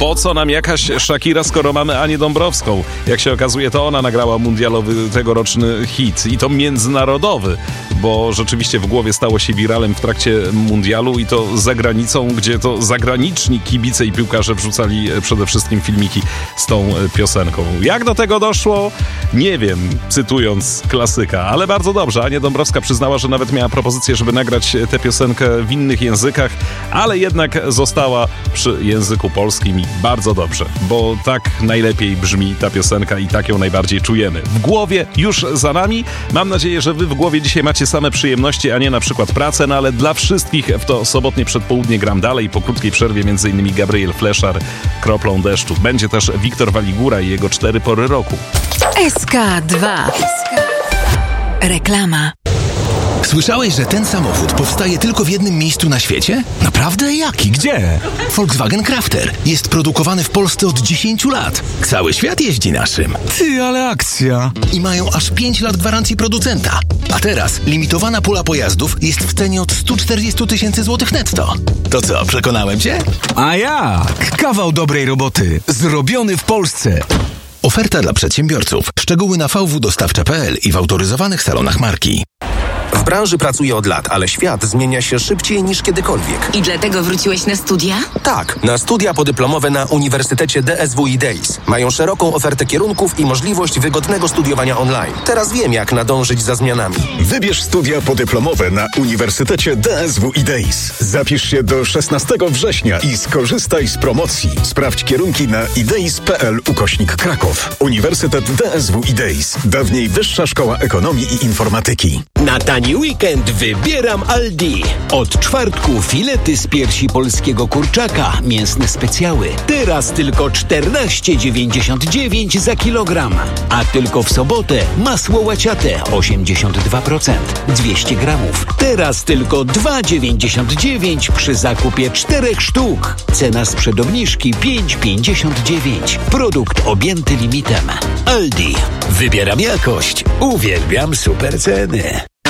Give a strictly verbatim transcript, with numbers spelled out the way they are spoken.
Po co nam jakaś Shakira, skoro mamy Anię Dąbrowską? Jak się okazuje, to ona nagrała mundialowy tegoroczny hit i to międzynarodowy, bo rzeczywiście w głowie stało się wiralem w trakcie mundialu i to za granicą, gdzie to zagraniczni kibice i piłkarze wrzucali przede wszystkim filmiki z tą piosenką. Jak do tego doszło? Nie wiem, cytując klasyka, ale bardzo dobrze. Ania Dąbrowska przyznała, że nawet miała propozycję, żeby nagrać tę piosenkę w innych językach, ale jednak została przy języku polskim i bardzo dobrze, bo tak najlepiej brzmi ta piosenka i tak ją najbardziej czujemy. W głowie już za nami. Mam nadzieję, że wy w głowie dzisiaj macie same przyjemności, a nie na przykład pracę, no ale dla wszystkich w to sobotnie przedpołudnie gram dalej. Po krótkiej przerwie między innymi Gabriel Fleszar kroplą deszczu. Będzie też Wiktor Waligura i jego cztery pory roku. S K dwa. Reklama. Słyszałeś, że ten samochód powstaje tylko w jednym miejscu na świecie? Naprawdę? Jaki? Gdzie? Volkswagen Crafter. Jest produkowany w Polsce od dziesięciu lat. Cały świat jeździ naszym. Ty, ale akcja. I mają aż pięć lat gwarancji producenta. A teraz limitowana pula pojazdów jest w cenie od sto czterdzieści tysięcy złotych netto. To co, przekonałem cię? A jak? Kawał dobrej roboty. Zrobiony w Polsce. Oferta dla przedsiębiorców. Szczegóły na v w dostawcza kropka p l i w autoryzowanych salonach marki. W branży pracuję od lat, ale świat zmienia się szybciej niż kiedykolwiek. I dlatego wróciłeś na studia? Tak, na studia podyplomowe na Uniwersytecie D S W i Days. Mają szeroką ofertę kierunków i możliwość wygodnego studiowania online. Teraz wiem, jak nadążyć za zmianami. Wybierz studia podyplomowe na Uniwersytecie D S W i Days. Zapisz się do szesnastego września i skorzystaj z promocji. Sprawdź kierunki na ideis kropka p l ukośnik Kraków. Uniwersytet D S W i Days. Dawniej Wyższa Szkoła Ekonomii i Informatyki. Na tani weekend wybieram Aldi. Od czwartku filety z piersi polskiego kurczaka, mięsne specjały. Teraz tylko czternaście dziewięćdziesiąt dziewięć za kilogram. A tylko w sobotę masło łaciate osiemdziesiąt dwa procent, dwieście gramów. Teraz tylko dwa dziewięćdziesiąt dziewięć przy zakupie czterech sztuk. Cena sprzed obniżki pięć pięćdziesiąt dziewięć. Produkt objęty limitem. Aldi. Wybieram jakość. Uwielbiam super ceny.